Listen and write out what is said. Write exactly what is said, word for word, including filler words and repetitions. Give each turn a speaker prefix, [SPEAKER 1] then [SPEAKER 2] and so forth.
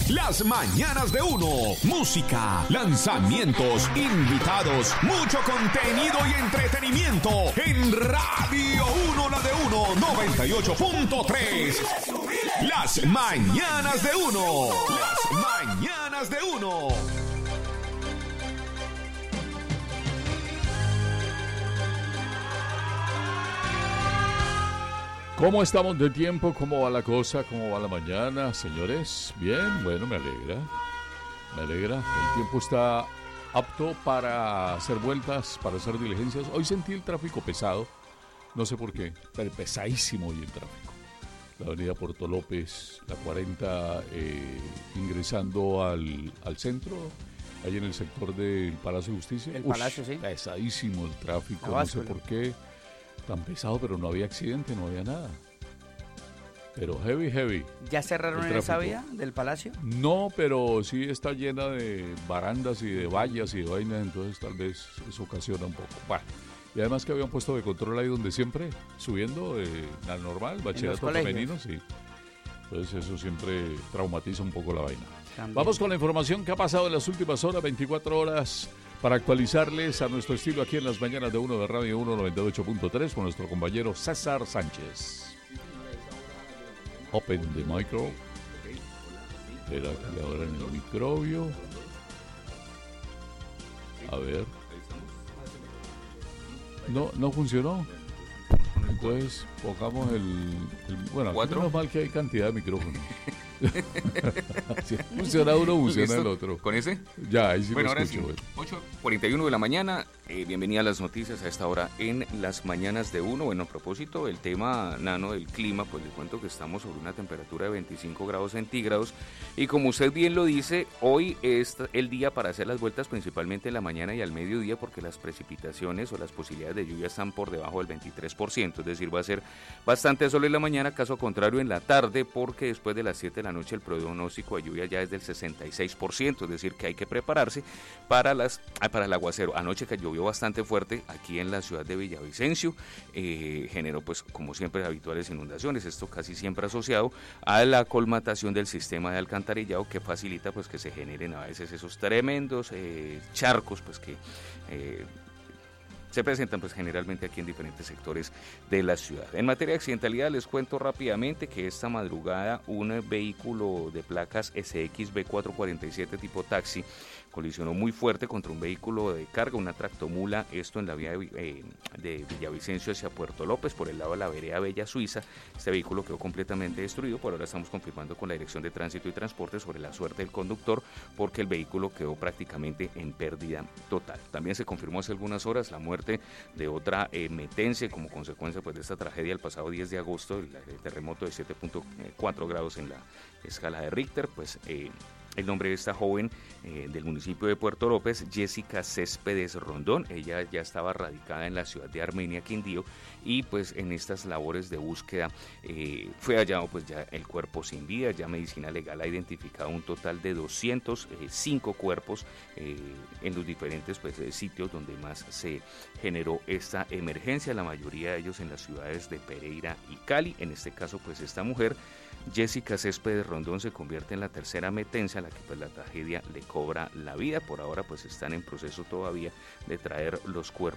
[SPEAKER 1] Las mañanas de uno. Música, lanzamientos, invitados, mucho contenido y entretenimiento. En Radio uno, la de uno, noventa y ocho punto tres. Las mañanas de uno. Las mañanas de uno.
[SPEAKER 2] ¿Cómo estamos de tiempo? ¿Cómo va la cosa? ¿Cómo va la mañana, señores? Bien, bueno, me alegra. Me alegra. El tiempo está apto para hacer vueltas, para hacer diligencias. Hoy sentí el tráfico pesado, no sé por qué, pero pesadísimo hoy el tráfico. La avenida Puerto López, la cuarenta, eh, ingresando al, al centro, ahí en el sector del Palacio de Justicia.
[SPEAKER 3] El
[SPEAKER 2] Ush,
[SPEAKER 3] Palacio, sí.
[SPEAKER 2] Pesadísimo el tráfico,
[SPEAKER 3] La
[SPEAKER 2] no sé
[SPEAKER 3] báscula.
[SPEAKER 2] por qué. Tan pesado, pero no había accidente, no había nada. Pero heavy, heavy.
[SPEAKER 3] ¿Ya cerraron
[SPEAKER 2] El
[SPEAKER 3] esa
[SPEAKER 2] tráfico.
[SPEAKER 3] vía del Palacio?
[SPEAKER 2] No, pero sí está llena de barandas y de vallas y de vainas, entonces tal vez eso ocasiona un poco. Bueno, y además que habían puesto de control ahí donde siempre, subiendo, eh, al normal, bachillerato
[SPEAKER 3] colegios.
[SPEAKER 2] femenino, sí. Entonces eso siempre traumatiza un poco la vaina.
[SPEAKER 3] También.
[SPEAKER 2] Vamos con la información que ha pasado en las últimas horas, veinticuatro horas, para actualizarles a nuestro estilo aquí en las mañanas de uno de Radio uno noventa y ocho punto tres con nuestro compañero César Sánchez. Open the micro. Espera que ahora en el microbio. A ver. No, no funcionó. Entonces pongamos el, el bueno, aquí
[SPEAKER 4] ¿Cuatro?
[SPEAKER 2] menos mal que hay cantidad de micrófonos. Si funciona uno, funciona el
[SPEAKER 4] ¿Listo?
[SPEAKER 2] otro.
[SPEAKER 4] ¿Con ese?
[SPEAKER 2] Ya, ahí sí
[SPEAKER 4] Bueno,
[SPEAKER 2] lo
[SPEAKER 4] ahora
[SPEAKER 2] escucho.
[SPEAKER 4] sí,
[SPEAKER 2] bueno.
[SPEAKER 4] ocho cuarenta y uno de la mañana, eh, bienvenida a las noticias a esta hora en las mañanas de uno. Bueno, a propósito del tema, Nano, del clima, pues les cuento que estamos sobre una temperatura de veinticinco grados centígrados y como usted bien lo dice, hoy es el día para hacer las vueltas principalmente en la mañana y al mediodía porque las precipitaciones o las posibilidades de lluvia están por debajo del veintitrés por ciento, es decir, va a ser bastante sol en la mañana, caso contrario en la tarde porque después de las siete de la noche el pronóstico de lluvia ya es del sesenta y seis por ciento, es decir, que hay que prepararse para las ah, para el aguacero. Anoche que llovió bastante fuerte aquí en la ciudad de Villavicencio, eh, generó pues como siempre habituales inundaciones, esto casi siempre asociado a la colmatación del sistema de alcantarillado que facilita pues que se generen a veces esos tremendos eh, charcos pues que eh, se presentan pues generalmente aquí en diferentes sectores de la ciudad. En materia de accidentalidad les cuento rápidamente que esta madrugada un vehículo de placas S X B cuatrocientos cuarenta y siete tipo taxi colisionó muy fuerte contra un vehículo de carga, una tractomula, esto en la vía de, eh, de Villavicencio hacia Puerto López, por el lado de la vereda Bella Suiza. Este vehículo quedó completamente destruido, por ahora estamos confirmando con la Dirección de Tránsito y Transporte sobre la suerte del conductor, porque el vehículo quedó prácticamente en pérdida total. También se confirmó hace algunas horas la muerte de otra eh, metense como consecuencia pues, de esta tragedia el pasado diez de agosto, el, el terremoto de siete punto cuatro grados en la escala de Richter, pues... Eh, El nombre de esta joven eh, del municipio de Puerto López, Jessica Céspedes Rondón, ella ya estaba radicada en la ciudad de Armenia, Quindío, y pues en estas labores de búsqueda eh, fue hallado pues ya el cuerpo sin vida. Ya Medicina Legal ha identificado un total de doscientos cinco cuerpos eh, en los diferentes pues, sitios donde más se generó esta emergencia, la mayoría de ellos en las ciudades de Pereira y Cali. En este caso pues esta mujer, Jessica Céspedes Rondón, se convierte en la tercera metense a la que pues la tragedia le cobra la vida. Por ahora pues están en proceso todavía de traer los cuerpos